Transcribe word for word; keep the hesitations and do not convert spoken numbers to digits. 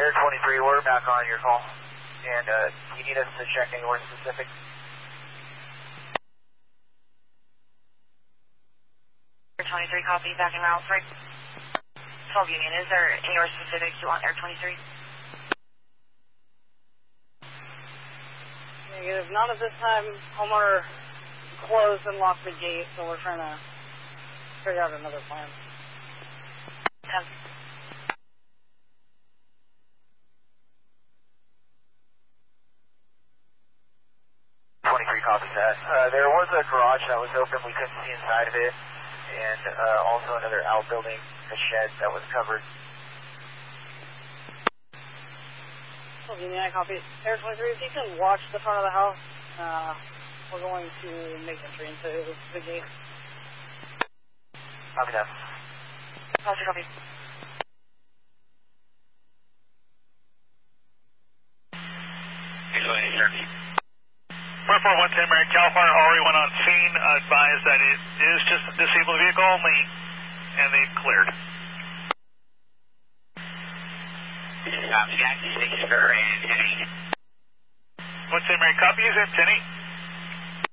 Air twenty-three, we're back on your call. And uh, you need us to check anywhere specific? Air twenty-three, copy, back in route for twelve Union. Is there anywhere specific you want Air twenty-three? Negative. Not at this time. Homer closed and locked the gate, so we're trying to figure out another plan. ten. twenty-three copies that. Uh, there was a garage that was open, we couldn't see inside of it, and uh, also another outbuilding, a shed that was covered. twelve Union, I copy. Air twenty-three, if you can watch the front of the house, uh, we're going to make entry into the gate. Copy that. Copy, copy. four four one ten, American California already went on scene. Uh, advised that it is just a disabled vehicle only, and they cleared. Copy, Jackson, six for and Jenny. What's the American copy? Is it Jenny?